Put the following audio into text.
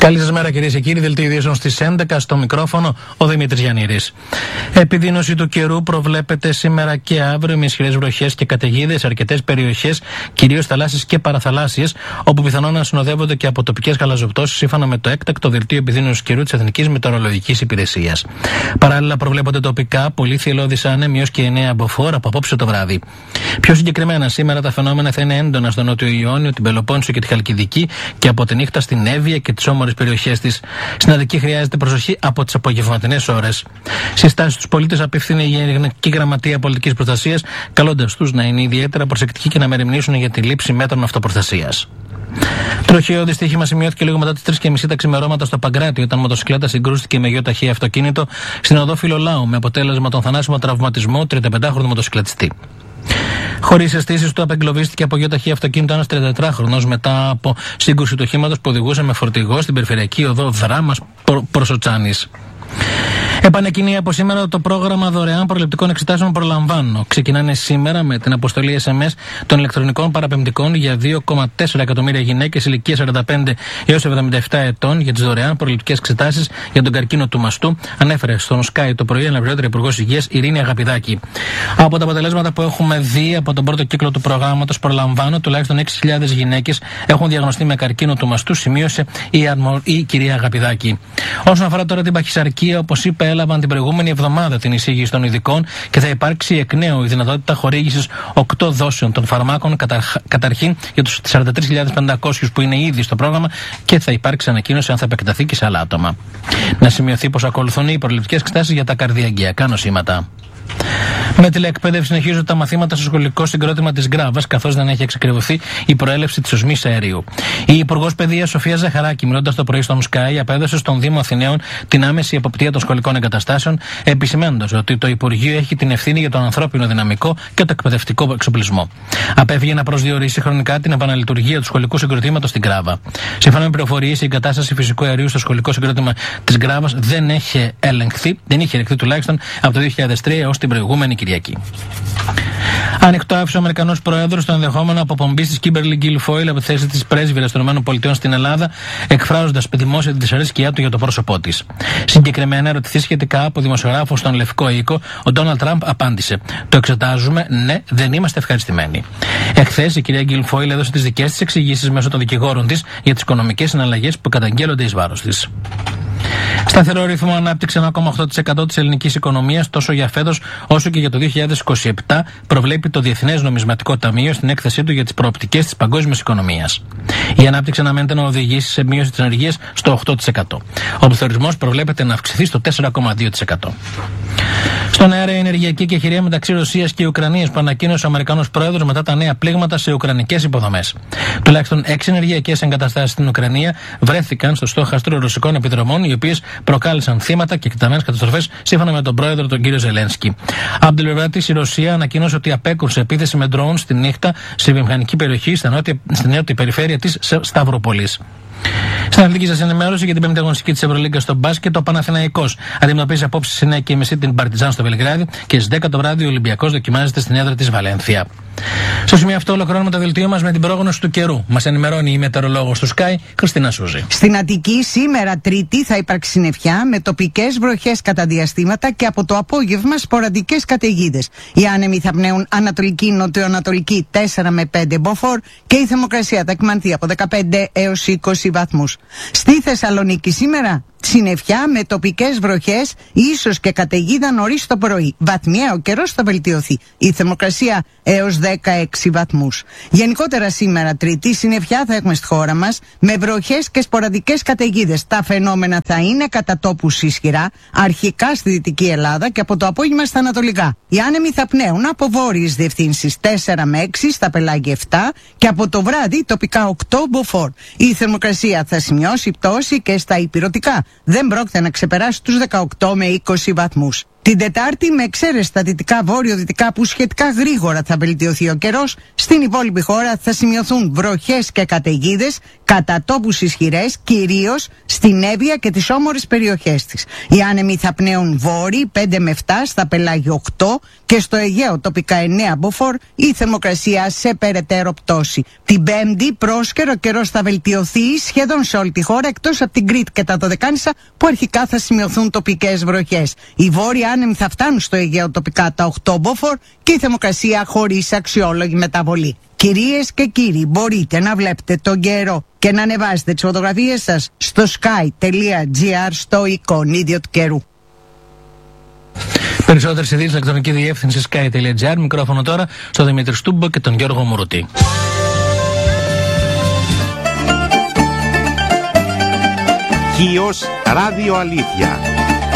Καλή σας μέρα, κυρίες και κύριοι. Δελτίο ειδήσεων στις 11, στο μικρόφωνο ο Δημήτρης Γιαννήρης. Επιδείνωση του καιρού προβλέπεται σήμερα και αύριο με ισχυρές βροχές και καταιγίδες σε αρκετές περιοχές, κυρίως θαλάσσιες και παραθαλάσσιες, όπου πιθανόν να συνοδεύονται και από τοπικές γαλαζοπτώσεις, σύμφωνα με το έκτακτο δελτίο επιδείνωσης καιρού της Εθνικής Μετεωρολογικής Υπηρεσίας. Παράλληλα, προβλέπονται τοπικά πολύ θυελλώδεις άνεμοι έως και 9 μποφόρ από απόψε το βράδυ. Πιο συγκεκριμένα, σήμερα τα φαινόμενα θα είναι έντονα στο Νότιο Ιόνιο, την Πελοπόννησο και τη Χαλκιδική και από τη νύχτα στην Εύβοια και τις όμορφες περιοχές της. Στην Αττική χρειάζεται προσοχή από τις απογευματινές ώρες. Συστάσεις στους πολίτες απευθύνει η Γενική Γραμματεία Πολιτικής Προστασίας, καλώντας τους να είναι ιδιαίτερα προσεκτικοί και να μεριμνήσουν για τη λήψη μέτρων αυτοπροστασίας. Τροχαίο δυστύχημα σημειώθηκε λίγο μετά τις 3:30 τα ξημερώματα στο Παγκράτη, όταν μοτοσυκλέτα συγκρούστηκε με γιο ταχύ αυτοκίνητο στην οδό Φιλολάου, με αποτέλεσμα τον θανάσιμο τραυματισμό 35χρονου μοτοσυκλετιστή. Χωρίς αισθήσεις του, απεγκλωβίστηκε από γιο ταχύ αυτοκίνητο ένας 34χρονος μετά από σύγκρουση του οχήματος που οδηγούσε με φορτηγό στην περιφερειακή οδό Δράμας προς Οτσάνης. Επανεκκινεί από σήμερα το πρόγραμμα δωρεάν προληπτικών εξετάσεων Προλαμβάνω. Ξεκινάνε σήμερα με την αποστολή SMS των ηλεκτρονικών παραπεμπτικών για 2,4 εκατομμύρια γυναίκες ηλικίας 45 έως 77 ετών για τις δωρεάν προληπτικές εξετάσεις για τον καρκίνο του μαστού, ανέφερε στον Sky το πρωί αναπληρώτρια Υπουργός Υγείας Ειρήνη Αγαπηδάκη. Από τα αποτελέσματα που έχουμε δει από τον πρώτο κύκλο του προγράμματος Προλαμβάνω, τουλάχιστον 6.000 γυναίκες έχουν διαγνωστεί με καρκίνο του μαστού, σημείωσε η κυρία Αγαπηδάκη. Όσον αφορά τώρα την παχυσαρκία, όπως είπε, έλαβαν την προηγούμενη εβδομάδα την εισήγηση των ειδικών και θα υπάρξει εκ νέου η δυνατότητα χορήγησης 8 δόσεων των φαρμάκων, καταρχήν για τους 43.500 που είναι ήδη στο πρόγραμμα, και θα υπάρξει ανακοίνωση αν θα επεκταθεί και σε άλλα άτομα. Να σημειωθεί πως ακολουθούν οι προληπτικές εξετάσεις για τα καρδιαγγειακά νοσήματα. Με τηλεεκπαίδευση συνεχίζονται τα μαθήματα στο σχολικό συγκρότημα της Γκράβας, καθώς δεν έχει εξακριβωθεί η προέλευση της οσμής αερίου. Η Υπουργός Παιδείας Σοφία Ζαχαράκη, μιλώντας το πρωί στον Sky, απέδωσε στον Δήμο Αθηναίων την άμεση εποπτεία των σχολικών εγκαταστάσεων, επισημαίνοντας ότι το Υπουργείο έχει την ευθύνη για τον ανθρώπινο δυναμικό και το εκπαιδευτικό εξοπλισμό. Απέφυγε να προσδιορίσει χρονικά την επαναλειτουργία του σχολικού συγκροτήματος στην Γκράβα. Σύμφωνα με πληροφορίες, η εγκατάσταση φυσικού αερίου στο σχολικό συγκρότημα της Γκράβας δεν είχε ελεγχθεί τουλάχιστον από το 2003 έως την προηγούμενη Κυριακή. Ανοιχτό άφησε ο Αμερικανός Πρόεδρος το ενδεχόμενο αποπομπής της Κίμπερλι Γκίλφοιλ από τη θέση της πρέσβυρας των ΗΠΑ στην Ελλάδα, εκφράζοντας δημόσια τη δυσαρέσκειά του για το πρόσωπό της. Συγκεκριμένα, ερωτηθεί σχετικά από δημοσιογράφο στον Λευκό Οίκο, ο Ντόναλντ Τραμπ απάντησε: "Το εξετάζουμε, ναι, δεν είμαστε ευχαριστημένοι." Εχθές, η κυρία Γκίλφοιλ έδωσε τις δικές της εξηγήσεις μέσω των δικηγόρων της για τις οικονομικές συναλλαγές που καταγγέλλονται εις βάρος της. Σταθερό ρυθμό ανάπτυξη 1,8% της ελληνικής οικονομίας τόσο για φέτος όσο και για το 2027, προβλέπει το Διεθνές Νομισματικό Ταμείο στην έκθεσή του για τις προοπτικές της παγκόσμιας οικονομίας. Η ανάπτυξη αναμένεται να οδηγήσει σε μείωση της ανεργίας στο 8%. Ο πληθωρισμός προβλέπεται να αυξηθεί στο 4,2%. Στον αέρα, η ενεργειακή κεχηρία μεταξύ Ρωσίας και Ουκρανίας που ανακοίνωσε ο Αμερικανός Πρόεδρος μετά τα νέα πλήγματα σε ουκρανικές υποδομές. Τουλάχιστον 6 ενεργειακές εγκαταστάσεις στην Ουκρανία βρέθηκαν στο στόχαστρο ρωσικών επιδρομών, οι οποίες προκάλεσαν θύματα και εκτεταμένες καταστροφές, σύμφωνα με τον πρόεδρο τον κύριο Ζελένσκι. Από την πλευρά της, η Ρωσία ανακοίνωσε ότι απέκρουσε επίθεση με ντρόουν στη νύχτα σε βιομηχανική περιοχή στην νότια περιφέρεια της Σταυροπολής. Στην αθλητική σας ενημέρωση για την 5η αγωνιστική της Ευρωλίγκα στο μπάσκετ, ο Παναθηναϊκός αντιμετωπίζει απόψε στις 9:30 την Παρτιζάν στο Βελιγράδι και στις 10 το βράδυ ο Ολυμπιακός δοκιμάζεται στην έδρα της Βαλένθια. Στο σημείο αυτό ολοκληρώνουμε το δελτίο μας με την πρόγνωση του καιρού. Μας ενημερώνει η μετεωρολόγος του Sky, Χριστίνα Σούζη. Στην Αττική σήμερα Τρίτη θα υπάρξει συννεφιά με τοπικές βροχές κατά διαστήματα και από το απόγευμα σποραντικές καταιγίδες. Οι άνεμοι θα πνέουν ανατολική νοτιοανατολική 4 με 5 μποφόρ και η θερμοκρασία θα εκμανθεί από 15 έως 20 βαθμούς. Στη Θεσσαλονίκη σήμερα συννεφιά με τοπικές βροχές, ίσως και καταιγίδα νωρίς το πρωί. Βαθμιαία ο καιρός θα βελτιωθεί. Η θερμοκρασία έως 16 βαθμούς. Γενικότερα σήμερα Τρίτη συννεφιά θα έχουμε στη χώρα μας με βροχές και σποραδικές καταιγίδες. Τα φαινόμενα θα είναι κατά τόπους ισχυρά, αρχικά στη Δυτική Ελλάδα και από το απόγευμα στα Ανατολικά. Οι άνεμοι θα πνέουν από βόρειες διευθύνσεις 4 με 6, στα πελάγια 7 και από το βράδυ τοπικά 8 μποφόρ. Η θερμοκρασία θα σημειώσει πτώση και στα ηπειρωτικά. Δεν πρόκειται να ξεπεράσει τους 18 με 20 βαθμούς. Την Τετάρτη, με εξαίρεση στα δυτικά βόρειο-δυτικά που σχετικά γρήγορα θα βελτιωθεί ο καιρός, στην υπόλοιπη χώρα θα σημειωθούν βροχές και καταιγίδες, κατά τόπους ισχυρές, κυρίως στην Εύβοια και τις όμορες περιοχές της. Οι άνεμοι θα πνέουν βόρειοι 5 με 7, στα πελάγια 8 και στο Αιγαίο τοπικά 9 μποφόρ, η θερμοκρασία σε περαιτέρω πτώση. Την Πέμπτη, πρόσκαιρο καιρός θα βελτιωθεί σχεδόν σε όλη τη χώρα, εκτός από την Κρήτη και τα Δωδεκάνησα, που αρχικά θα σημειωθούν τοπικές βροχές. Οι βόρειοι άνεμοι θα φτάνουν στο Αιγαίο τοπικά τα 8 μποφόρ και η θερμοκρασία χωρίς αξιόλογη μεταβολή. Κυρίες και κύριοι, μπορείτε να βλέπετε τον καιρό και να ανεβάσετε τις φωτογραφίες σας στο sky.gr στο εικονίδιο του καιρού. Περισσότερες ειδήσεις ηλεκτρονική διεύθυνση sky.gr. Μικρόφωνο τώρα στο Δημήτρη Στούμπο και τον Γιώργο Μουρουτή. Χίος Ράδιο Αλήθεια.